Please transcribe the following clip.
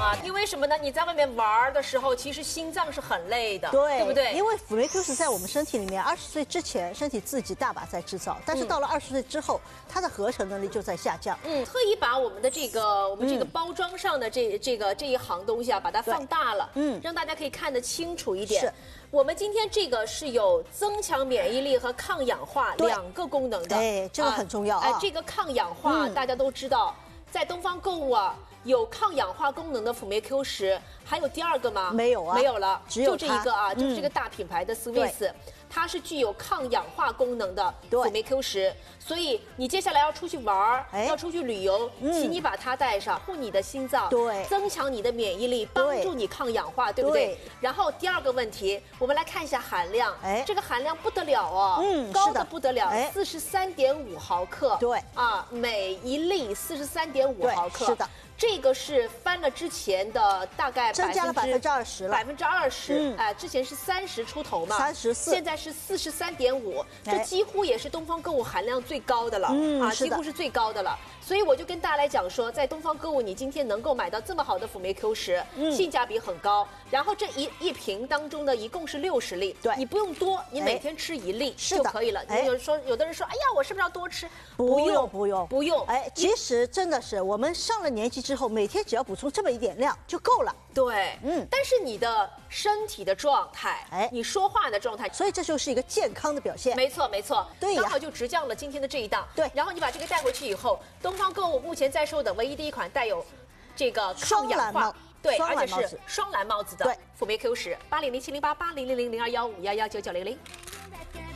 啊，因为什么呢？你在外面玩的时候，其实心脏是很累的， 对不对？ 因为辅酶 Q 是在我们身体里面，20岁之前身体自己大把在制造，但是到了20岁之后，它的合成能力就在下降。 特意把我们的这个包装上的这一行东西啊，把它放大了，让大家可以看得清楚一点。 是， 我们今天这个是有增强免疫力和抗氧化2个功能的， 哎，这个很重要啊。 这个抗氧化大家都知道，在东方购物啊。有抗氧化功能的辅酶 Q10，还有第2个吗？ 没有啊， 没有了， 只有就这一个啊，就是这个大品牌的 Swiss，它是具有抗氧化功能的辅酶 Q10，所以你接下来要出去玩要出去旅游，请你把它带上，护你的心脏， 对， 增强你的免疫力，帮助你抗氧化，对不对？然后第2个问题，我们来看一下含量，这个含量不得了哦，高的不得了，43.5毫克， 对啊，每一粒43.5毫克， 是的。 这个是翻了之前的大概增加了20%了 ，20%，哎，之前是30出头嘛 ，34， 现在是43.5，这几乎也是东方购物含量最高的了，几乎是最高的了。所以我就跟大家来讲说，在东方购物，你今天能够买到这么好的辅酶 Q10，性价比很高。然后这一瓶当中呢，一共是60粒， 对， 你不用多，你每天吃1粒就可以了。有的人说，哎呀，我是不是要多吃？ 不用。 哎， 其实真的是我们上了年纪之后，每天只要补充这么一点量就够了。 对，但是你的身体的状态，你说话的状态， 所以这就是一个健康的表现。 没错， 对呀， 刚好就直降了今天的这一档。 对， 然后你把这个带回去以后，东方购物目前在售的唯一的一款带有这个抗氧化，对，而且是双蓝帽子的辅酶 Q10，80070880000215119900。